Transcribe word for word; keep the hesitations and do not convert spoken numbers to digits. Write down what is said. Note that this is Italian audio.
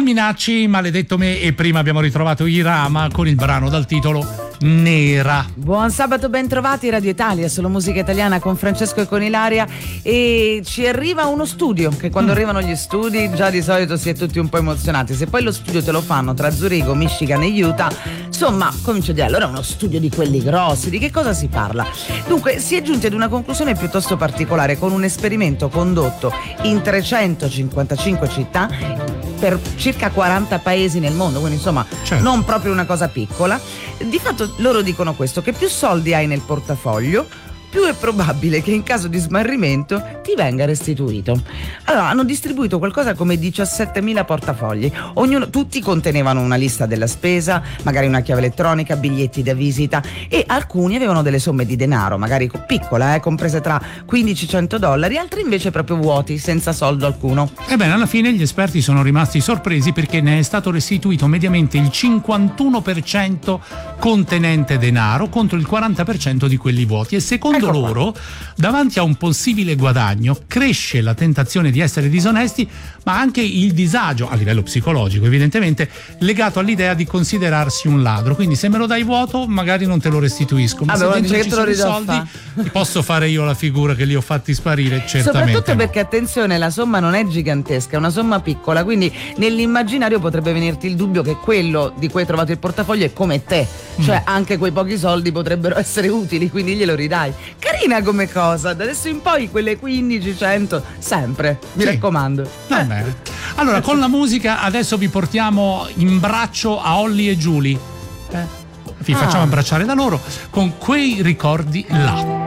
Fulminacci, Maledetto me, e prima abbiamo ritrovato Irama con il brano dal titolo Nera. Buon sabato, ben trovati. Radio Italia, solo musica italiana con Francesco e con Ilaria. E ci arriva uno studio, che quando mm. arrivano gli studi già di solito si è tutti un po' emozionati. Se poi lo studio te lo fanno tra Zurigo, Michigan e Utah, insomma comincio a dire, allora è uno studio di quelli grossi, di che cosa si parla? Dunque si è giunti ad una conclusione piuttosto particolare con un esperimento condotto in trecentocinquantacinque città per circa quaranta paesi nel mondo, quindi insomma certo. non proprio una cosa piccola. Di fatto loro dicono questo, che più soldi hai nel portafoglio, più è probabile che in caso di smarrimento ti venga restituito. Allora, hanno distribuito qualcosa come diciassettemila portafogli. Ognuno, tutti contenevano una lista della spesa, magari una chiave elettronica, biglietti da visita, e alcuni avevano delle somme di denaro, magari piccola, eh, comprese tra quindici e cento dollari, altri invece proprio vuoti, senza soldo alcuno. Ebbene, alla fine gli esperti sono rimasti sorpresi perché ne è stato restituito mediamente il cinquantuno per cento contenente denaro contro il quaranta per cento di quelli vuoti, e secondo ecco loro qua. Davanti a un possibile guadagno cresce la tentazione di essere disonesti, ma anche il disagio a livello psicologico, evidentemente legato all'idea di considerarsi un ladro. Quindi se me lo dai vuoto magari non te lo restituisco, ma allora, se dentro ci ci sono i soldi ti posso fare io la figura che li ho fatti sparire, certamente. Soprattutto no. perché attenzione, la somma non è gigantesca, è una somma piccola, quindi nell'immaginario potrebbe venirti il dubbio che quello di cui hai trovato il portafoglio è come te, cioè mm. anche quei pochi soldi potrebbero essere utili, quindi glielo ridai. Carina come cosa, da adesso in poi quelle quindici cento sempre, mi sì. raccomando. Va bene. Allora, con la musica adesso vi portiamo in braccio a Olly e Julie. Eh? Vi ah. facciamo abbracciare da loro con Quei ricordi là.